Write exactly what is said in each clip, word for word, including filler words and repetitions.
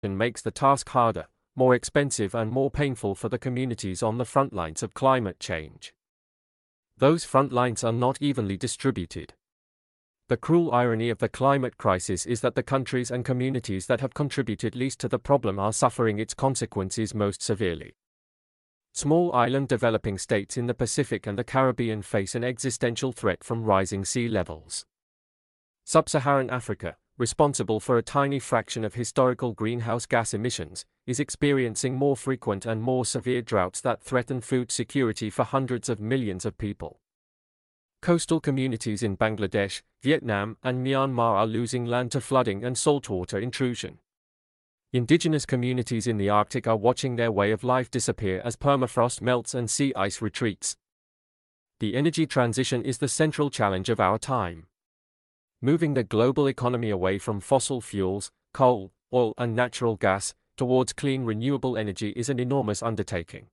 makes the task harder, more expensive and more painful for the communities on the front lines of climate change. Those front lines are not evenly distributed. The cruel irony of the climate crisis is that the countries and communities that have contributed least to the problem are suffering its consequences most severely. Small island developing states in the Pacific and the Caribbean face an existential threat from rising sea levels. Sub-Saharan Africa, responsible for a tiny fraction of historical greenhouse gas emissions, is experiencing more frequent and more severe droughts that threaten food security for hundreds of millions of people. Coastal communities in Bangladesh, Vietnam, and Myanmar are losing land to flooding and saltwater intrusion. Indigenous communities in the Arctic are watching their way of life disappear as permafrost melts and sea ice retreats. The energy transition is the central challenge of our time. Moving the global economy away from fossil fuels, coal, oil, and natural gas, towards clean renewable energy is an enormous undertaking.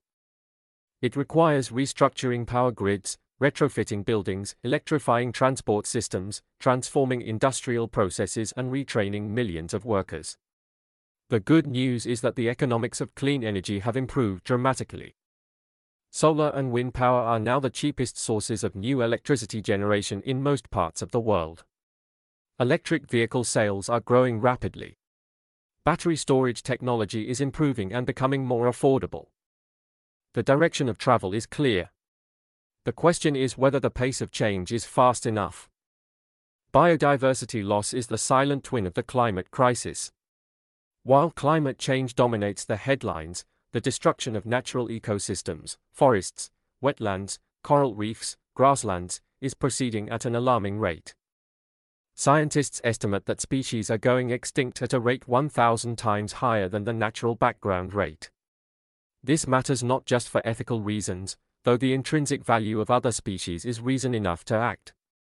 It requires restructuring power grids, retrofitting buildings, electrifying transport systems, transforming industrial processes, and retraining millions of workers. The good news is that the economics of clean energy have improved dramatically. Solar and wind power are now the cheapest sources of new electricity generation in most parts of the world. Electric vehicle sales are growing rapidly. Battery storage technology is improving and becoming more affordable. The direction of travel is clear. The question is whether the pace of change is fast enough. Biodiversity loss is the silent twin of the climate crisis. While climate change dominates the headlines, the destruction of natural ecosystems, forests, wetlands, coral reefs, grasslands, is proceeding at an alarming rate. Scientists estimate that species are going extinct at a rate one thousand times higher than the natural background rate. This matters not just for ethical reasons, though the intrinsic value of other species is reason enough to act.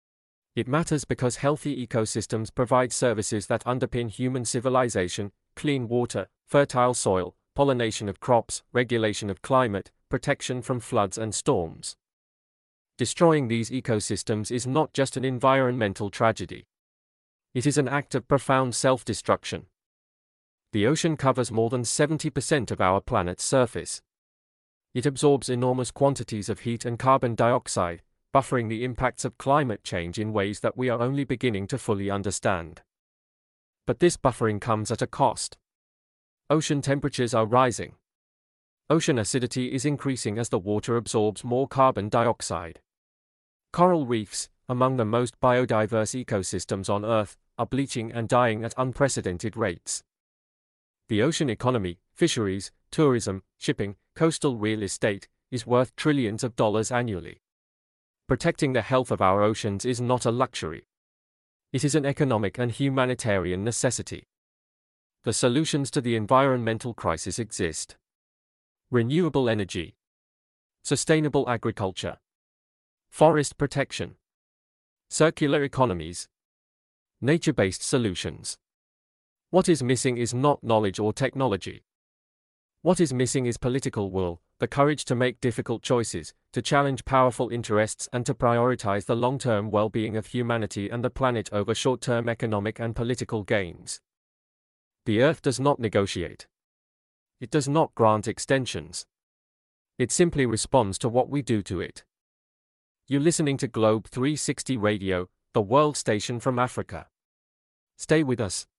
It matters because healthy ecosystems provide services that underpin human civilization: clean water, fertile soil, pollination of crops, regulation of climate, protection from floods and storms. Destroying these ecosystems is not just an environmental tragedy. It is an act of profound self-destruction. The ocean covers more than seventy percent of our planet's surface. It absorbs enormous quantities of heat and carbon dioxide, buffering the impacts of climate change in ways that we are only beginning to fully understand. But this buffering comes at a cost. Ocean temperatures are rising. Ocean acidity is increasing as the water absorbs more carbon dioxide. Coral reefs, among the most biodiverse ecosystems on Earth, are bleaching and dying at unprecedented rates. The ocean economy, fisheries, tourism, shipping, coastal real estate, is worth trillions of dollars annually. Protecting the health of our oceans is not a luxury. It is an economic and humanitarian necessity. The solutions to the environmental crisis exist. Renewable energy, sustainable agriculture, forest protection, circular economies, nature-based solutions. What is missing is not knowledge or technology. What is missing is political will, the courage to make difficult choices, to challenge powerful interests and to prioritize the long-term well-being of humanity and the planet over short-term economic and political gains. The Earth does not negotiate. It does not grant extensions. It simply responds to what we do to it. You're listening to Globe three sixty Radio, the world station from Africa. Stay with us.